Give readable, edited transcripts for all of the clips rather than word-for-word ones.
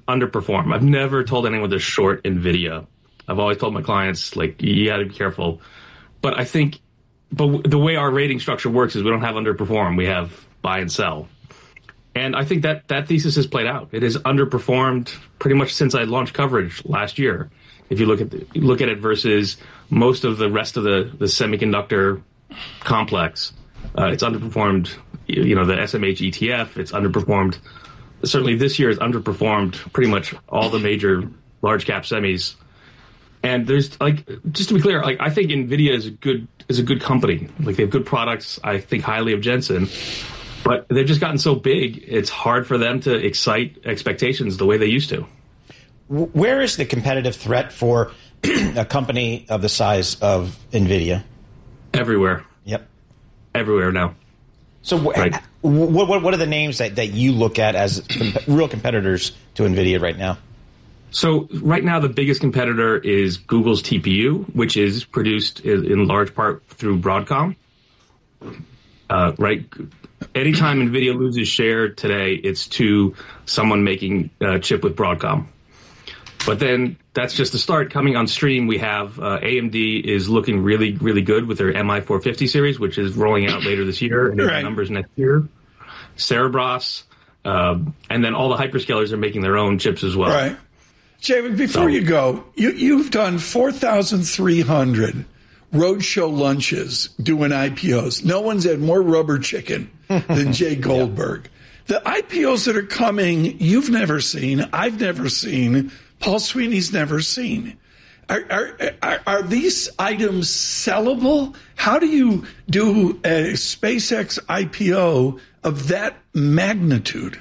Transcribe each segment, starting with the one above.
underperform. I've never told anyone to short NVIDIA. I've always told my clients, like, you got to be careful. But I think, the way our rating structure works is we don't have underperform. We have buy and sell. And I think that thesis has played out. It has underperformed pretty much since I launched coverage last year. If you look at it versus most of the rest of the semiconductor complex, it's underperformed. You know, the SMH ETF, it's underperformed. Certainly this year has underperformed pretty much all the major large cap semis. And there's, like, just to be clear, like, I think NVIDIA is a good company. Like, they have good products. I think highly of Jensen, but they've just gotten so big, it's hard for them to excite expectations the way they used to. Where is the competitive threat for a company of the size of NVIDIA? Everywhere. Yep. Everywhere now. So right. What are the names that you look at as real competitors to NVIDIA right now? So right now, the biggest competitor is Google's TPU, which is produced in large part through Broadcom. Right. Anytime NVIDIA loses share today, it's to someone making a chip with Broadcom. But then that's just the start. Coming on stream, we have AMD is looking really, really good with their MI450 series, which is rolling out later this year, and right. Numbers next year. Cerebras, and then all the hyperscalers are making their own chips as well. Right. Jay, before you go, you've done 4,300 roadshow lunches doing IPOs. No one's had more rubber chicken than Jay Goldberg. Yeah. The IPOs that are coming, you've never seen, I've never seen, Paul Sweeney's never seen. Are these items sellable? How do you do a SpaceX IPO of that magnitude?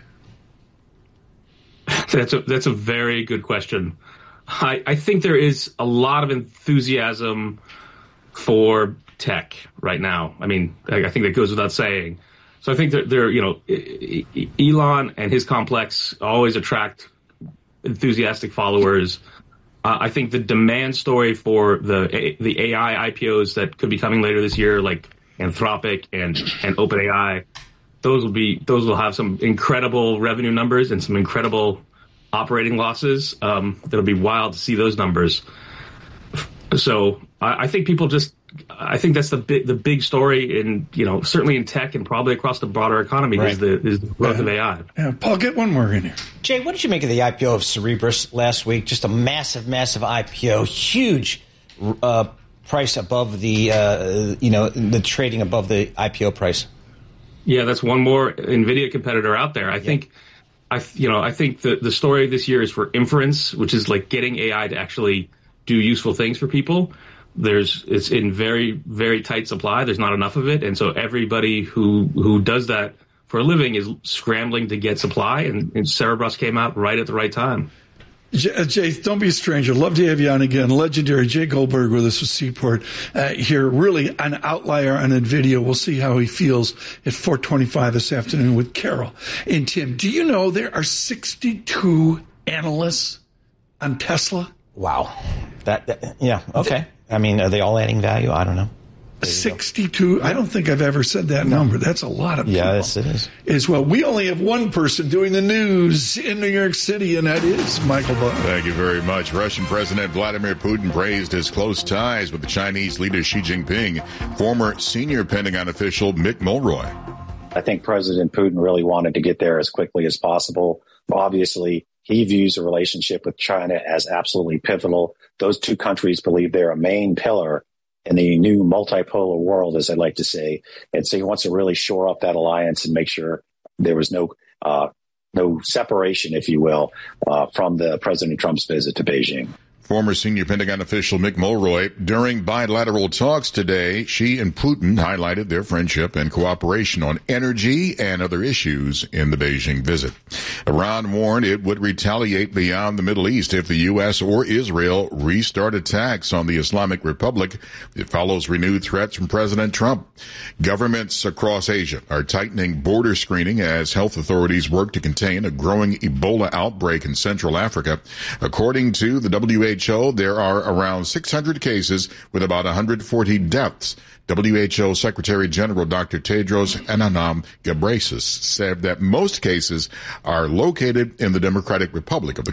That's a very good question. I think there is a lot of enthusiasm for tech right now. I mean, I think that goes without saying. So I think that Elon and his complex always attract enthusiastic followers. I think the demand story for the AI IPOs that could be coming later this year, like Anthropic and OpenAI, those will have some incredible revenue numbers and some incredible operating losses. That'll be wild to see those numbers. So I think I think that's the big story in, certainly in tech and probably across the broader economy. Right. is the growth of AI. Yeah, Paul, get one more in here. Jay, what did you make of the IPO of Cerebras last week? Just a massive IPO, huge price above the trading above the IPO price. Yeah, that's one more NVIDIA competitor out there. I think the story this year is for inference, which is like getting AI to actually do useful things for people. It's in very, very tight supply. There's not enough of it. And so everybody who does that for a living is scrambling to get supply. And Cerebras came out right at the right time. Jay, don't be a stranger. Love to have you on again. Legendary Jay Goldberg with us with Seaport here. Really an outlier on NVIDIA. We'll see how he feels at 4:25 this afternoon with Carol and Tim. Do you know there are 62 analysts on Tesla? Wow. Yeah. Okay. I mean, are they all adding value? I don't know. 62. I don't think I've ever said that number. That's a lot of people. Yes, it is. As well. We only have one person doing the news in New York City, and that is Michael Barr. Thank you very much. Russian President Vladimir Putin praised his close ties with the Chinese leader Xi Jinping. Former senior Pentagon official Mick Mulroy. I think President Putin really wanted to get there as quickly as possible. Obviously, he views the relationship with China as absolutely pivotal. Those two countries believe they're a main pillar in the new multipolar world, as I like to say. And so he wants to really shore up that alliance and make sure there was no separation, if you will, from the President Trump's visit to Beijing. Former senior Pentagon official Mick Mulroy. During bilateral talks today, Xi and Putin highlighted their friendship and cooperation on energy and other issues in the Beijing visit. Iran warned it would retaliate beyond the Middle East if the U.S. or Israel restart attacks on the Islamic Republic. It follows renewed threats from President Trump. Governments across Asia are tightening border screening as health authorities work to contain a growing Ebola outbreak in Central Africa. According to the WHO, there are around 600 cases with about 140 deaths. WHO Secretary General Dr. Tedros Adhanom Ghebreyesus said that most cases are located in the Democratic Republic of the